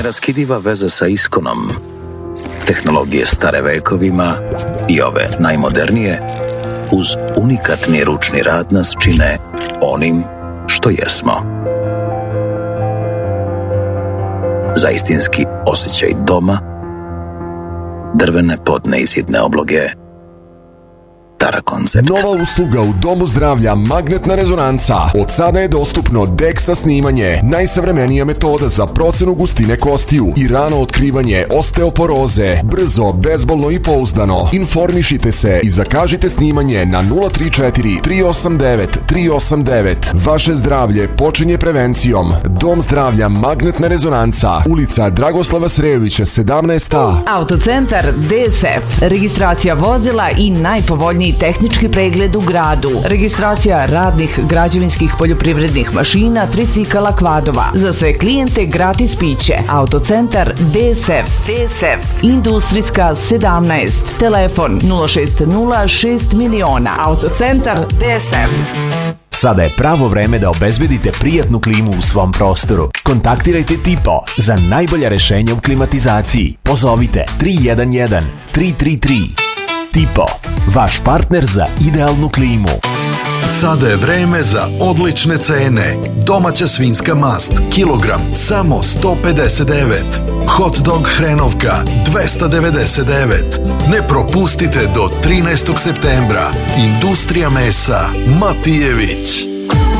Neraskidiva veza sa iskonom. Tehnologije stare vekovima i ove najmodernije, uz unikatni ručni rad nas čine onim što jesmo. Za istinski osjećaj doma, drvene podneizidne obloge, Tara Koncept. Nova usluga u Domu zdravlja Magnetna rezonanca. Od sada je dostupno DEXA snimanje, najsavremenija metoda za procenu gustine kostiju i rano otkrivanje osteoporoze. Brzo, bezbolno i pouzdano. Informišite se i zakažite snimanje na 034 389 389. Vaše zdravlje počinje prevencijom. Dom zdravlja Magnetna rezonanca, ulica Dragoslava Srejovića 17A. Autocentar DSF. Registracija vozila i najpovoljniji tehnički pregled u gradu. Registracija radnih, građevinskih, poljoprivrednih mašina, tricikala, kvadova. Za sve klijente gratis piće. Autocentar DSF. Industrijska 17. Telefon 060 6 miliona. Autocentar DSF. Sada je pravo vreme da obezbedite prijatnu klimu u svom prostoru. Kontaktirajte Tipo za najbolja rešenja u klimatizaciji. Pozovite 311 333. Tipo, vaš partner za idealnu klimu. Sada je vreme za odlične cene. Domaća svinjska mast, kilogram, samo 159. Hot dog hrenovka, 299. Ne propustite do 13. septembra. Industrija mesa Matijević.